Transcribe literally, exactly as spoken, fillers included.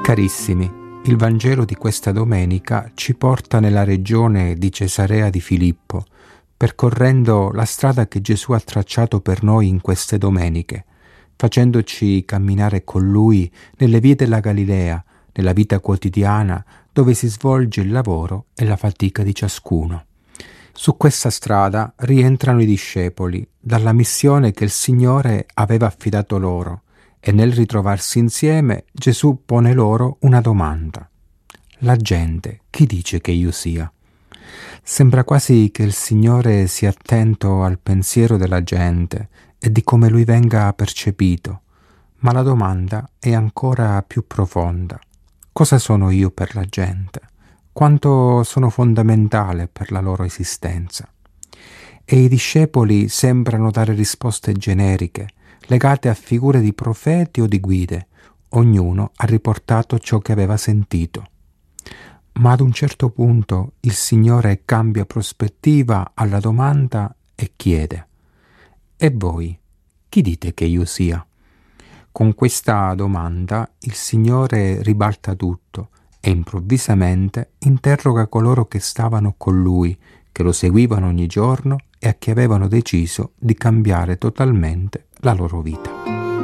Carissimi, il Vangelo di questa domenica ci porta nella regione di Cesarea di Filippo, percorrendo la strada che Gesù ha tracciato per noi in queste domeniche, facendoci camminare con Lui nelle vie della Galilea, nella vita quotidiana dove si svolge il lavoro e la fatica di ciascuno. Su questa strada rientrano i discepoli dalla missione che il Signore aveva affidato loro e nel ritrovarsi insieme Gesù pone loro una domanda. La gente, chi dice che io sia? Sembra quasi che il Signore sia attento al pensiero della gente e di come Lui venga percepito, ma la domanda è ancora più profonda. Cosa sono io per la gente? Quanto sono fondamentale per la loro esistenza? E i discepoli sembrano dare risposte generiche, legate a figure di profeti o di guide. Ognuno ha riportato ciò che aveva sentito. Ma ad un certo punto il Signore cambia prospettiva alla domanda e chiede: e voi, chi dite che io sia? Con questa domanda il Signore ribalta tutto e improvvisamente interroga coloro che stavano con Lui, che lo seguivano ogni giorno e a chi avevano deciso di cambiare totalmente la loro vita.